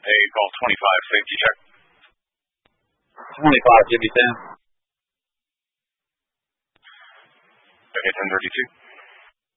a Golf 25 safety check. 25, Jimmy Sam. Okay, 1032.